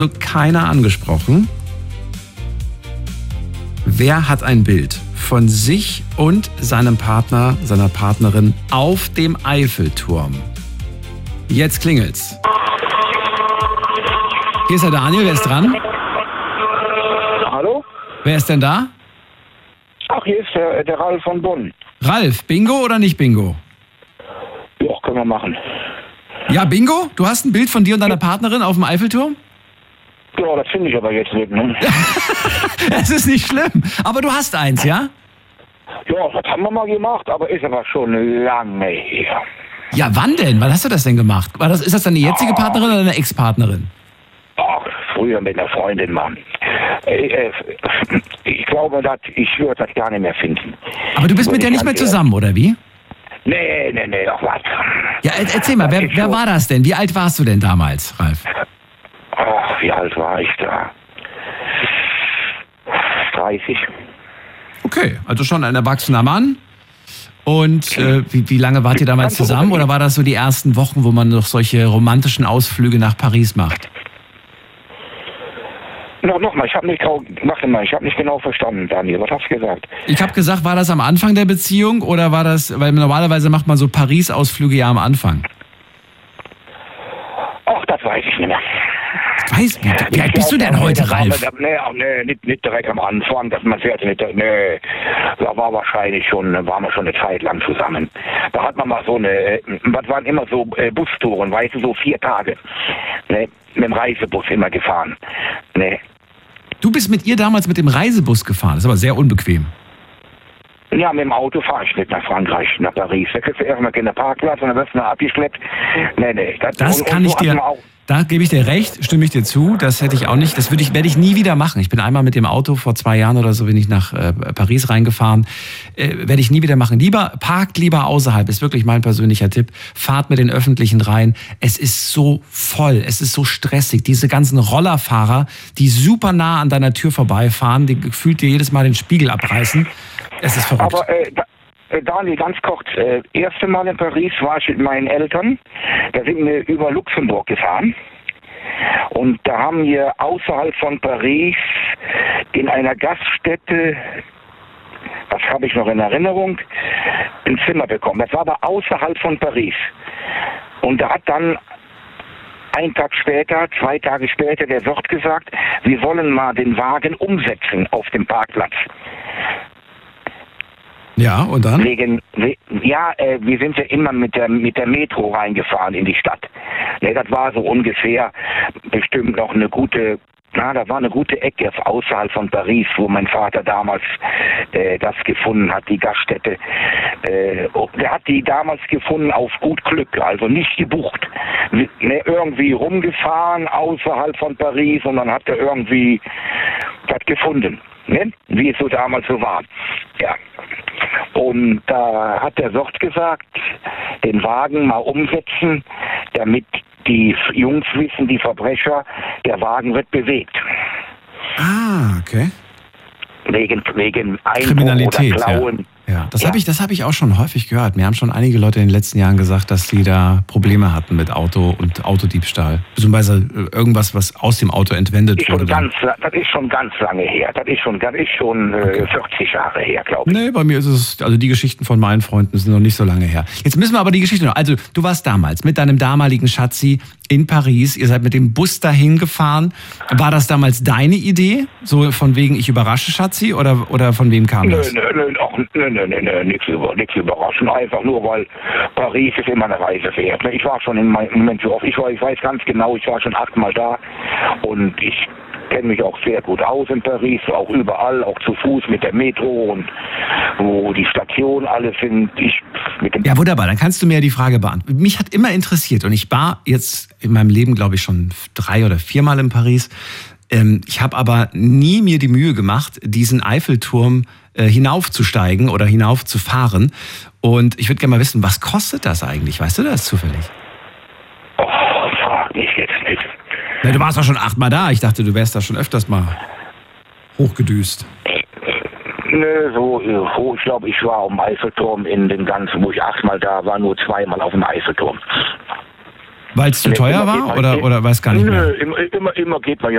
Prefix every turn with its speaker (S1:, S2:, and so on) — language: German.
S1: Keiner angesprochen. Wer hat ein Bild von sich und seinem Partner, seiner Partnerin auf dem Eiffelturm? Jetzt klingelt's. Hier ist der Daniel, wer ist dran?
S2: Hallo?
S1: Wer ist denn da?
S2: Ach, hier ist der Ralf von Bonn.
S1: Ralf, Bingo oder nicht Bingo?
S2: Ja, können wir machen.
S1: Ja, Bingo? Du hast ein Bild von dir und deiner Partnerin auf dem Eiffelturm?
S2: Ja, das finde ich aber jetzt nicht, ne?
S1: Es ist nicht schlimm, aber du hast eins, ja?
S2: Ja, das haben wir mal gemacht, aber ist aber schon lange her.
S1: Ja, wann denn? Wann hast du das denn gemacht? Ist das deine jetzige Partnerin oder deine Ex-Partnerin?
S2: Ach, früher mit einer Freundin, Mann. Ich glaube, ich würde das gar nicht mehr finden.
S1: Aber du bist mit der nicht mehr zusammen, oder wie?
S2: Nee, doch was.
S1: Ja, erzähl mal, wer war das denn? Wie alt warst du denn damals, Ralf?
S2: Ach, wie alt war ich da? 30.
S1: Okay, also schon ein erwachsener Mann. Und wie lange wart ihr damals zusammen? Oder war das so die ersten Wochen, wo man noch solche romantischen Ausflüge nach Paris macht?
S2: Nochmal, ich habe nicht genau verstanden, Daniel. Was hast du gesagt?
S1: Ich habe gesagt, war das am Anfang der Beziehung oder war das, weil normalerweise macht man so Paris-Ausflüge ja am Anfang?
S2: Ach, das weiß ich nicht mehr.
S1: Wie alt bist du denn heute, Ralf?
S2: Nee, nicht direkt am Anfang, dass man fährt nicht. Nee, da waren wir schon eine Zeit lang zusammen. Da hat man mal so was waren immer so Bustouren, weißt du, so 4 Tage. Ne, mit dem Reisebus immer gefahren. Ne.
S1: Du bist mit ihr damals mit dem Reisebus gefahren, das ist aber sehr unbequem.
S2: Ja, mit dem Auto fahre ich nicht nach Frankreich, nach Paris. Da kriegst du erstmal keinen Parkplatz und dann wirst du noch abgeschleppt. Nee.
S1: Das kann ich dir... Da gebe ich dir recht, stimme ich dir zu. Das hätte ich auch nicht. Werde ich nie wieder machen. Ich bin einmal mit dem Auto vor 2 Jahren oder so bin ich nach Paris reingefahren. Werde ich nie wieder machen. Parkt lieber außerhalb, ist wirklich mein persönlicher Tipp. Fahrt mit den Öffentlichen rein. Es ist so voll, es ist so stressig. Diese ganzen Rollerfahrer, die super nah an deiner Tür vorbeifahren, die gefühlt dir jedes Mal den Spiegel abreißen. Es ist verrückt.
S2: Aber Daniel, ganz kurz. Erste Mal in Paris war ich mit meinen Eltern. Da sind wir über Luxemburg gefahren. Und da haben wir außerhalb von Paris in einer Gaststätte, das habe ich noch in Erinnerung, ein Zimmer bekommen. Das war aber außerhalb von Paris. Und da hat dann 1 Tag später, 2 Tage später der Wirt gesagt, wir wollen mal den Wagen umsetzen auf dem Parkplatz.
S1: Ja, und dann?
S2: Wir sind ja immer mit der Metro reingefahren in die Stadt. Ne, das war so ungefähr bestimmt noch da war eine gute Ecke außerhalb von Paris, wo mein Vater damals das gefunden hat, die Gaststätte. Der hat die damals gefunden auf gut Glück, also nicht gebucht. Ne, irgendwie rumgefahren außerhalb von Paris und dann hat er irgendwie das gefunden. Ne? Wie es so damals so war. Ja. Und da hat der Wirt gesagt, den Wagen mal umsetzen, damit die Jungs wissen, die Verbrecher, der Wagen wird bewegt.
S1: Ah, okay.
S2: Wegen Einbruch
S1: Kriminalität,
S2: oder Klauen.
S1: Ja. Das habe ich auch schon häufig gehört. Mir haben schon einige Leute in den letzten Jahren gesagt, dass sie da Probleme hatten mit Auto und Autodiebstahl. Beziehungsweise irgendwas, was aus dem Auto entwendet wurde.
S2: Das ist schon ganz lange her. Das ist schon 40 Jahre her, glaube ich.
S1: Nee, bei mir ist es, also die Geschichten von meinen Freunden sind noch nicht so lange her. Jetzt müssen wir aber die Geschichte noch. Also du warst damals mit deinem damaligen Schatzi in Paris. Ihr seid mit dem Bus dahin gefahren. War das damals deine Idee? So von wegen, ich überrasche Schatzi? Oder von wem kam das?
S2: Nö, nichts überraschend. Einfach nur, weil Paris ist immer eine Reise wert. Ich war schon im Moment so oft. Ich weiß ganz genau, ich war schon 8-mal da und ich kenne mich auch sehr gut aus in Paris, auch überall, auch zu Fuß mit der Metro und wo die Stationen alle sind.
S1: Ja, wunderbar, dann kannst du mir die Frage beantworten. Mich hat immer interessiert und ich war jetzt in meinem Leben, glaube ich, schon 3 oder 4 Mal in Paris. Ich habe aber nie mir die Mühe gemacht, diesen Eiffelturm hinaufzusteigen oder hinaufzufahren. Und ich würde gerne mal wissen, was kostet das eigentlich? Weißt du das zufällig?
S2: Oh, frag mich jetzt nicht.
S1: Na, du warst doch schon 8-mal da. Ich dachte, du wärst da schon öfters mal hochgedüst.
S2: Nö, ich glaube, ich war auf dem Eiffelturm in den ganzen, wo ich 8-mal da war, nur 2-mal auf dem Eiffelturm.
S1: Weil es zu teuer war oder weiß gar nicht mehr?
S2: Nö, immer geht man ja